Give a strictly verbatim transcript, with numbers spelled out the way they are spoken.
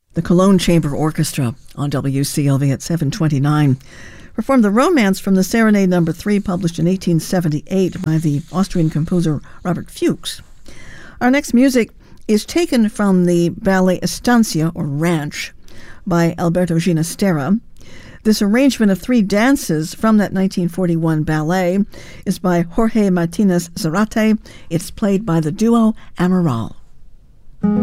The Cologne Chamber Orchestra on W C L V at seven twenty-nine performed the Romance from the Serenade Number three, published in eighteen seventy-eight by the Austrian composer Robert Fuchs. Our next music is taken from the ballet Estancia, or Ranch, by Alberto Ginastera. This arrangement of three dances from that nineteen forty-one ballet is by Jorge Martinez Zarate. It's played by the duo Amaral.